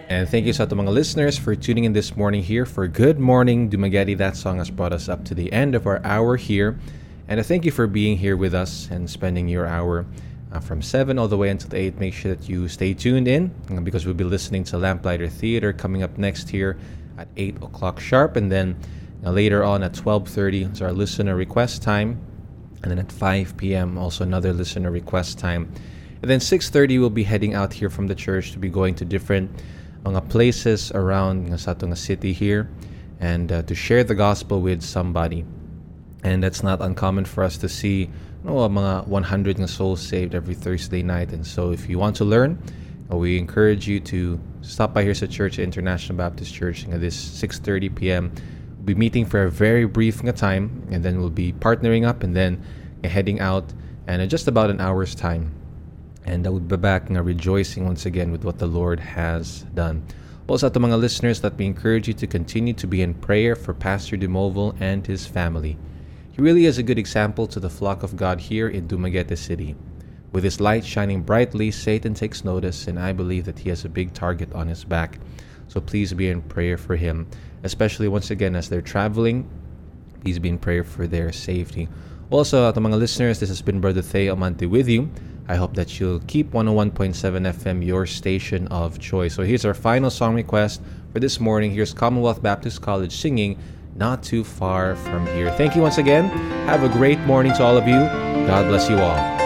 And thank you sa ating mga listeners for tuning in this morning here for Good Morning Dumaguete. That song has brought us up to the end of our hour here. And I thank you for being here with us and spending your hour from 7 all the way until 8. Make sure that you stay tuned in because we'll be listening to Lamplighter Theater coming up next here at 8 o'clock sharp. And then later on at 12:30 is our listener request time. And then at 5 p.m. also another listener request time. And then 6:30 we'll be heading out here from the church to be going to different mga places around sa atong city here and to share the gospel with somebody. And that's not uncommon for us to see mga 100 souls saved every Thursday night. And so if you want to learn, we encourage you to stop by here sa church, International Baptist Church, this 6:30 p.m. We'll be meeting for a very brief time, and then we'll be partnering up and then heading out and in just about an hour's time. And I will be back rejoicing once again with what the Lord has done. Also, to mga listeners, let me encourage you to continue to be in prayer for Pastor Dumoval and his family. He really is a good example to the flock of God here in Dumaguete City. With his light shining brightly, Satan takes notice, and I believe that he has a big target on his back. So please be in prayer for him, especially once again as they're traveling. Please be in prayer for their safety. Also, to mga listeners, this has been Brother Theo Amante with you. I hope that you'll keep 101.7 FM your station of choice. So here's our final song request for this morning. Here's Commonwealth Baptist College singing Not Too Far From Here. Thank you once again. Have a great morning to all of you. God bless you all.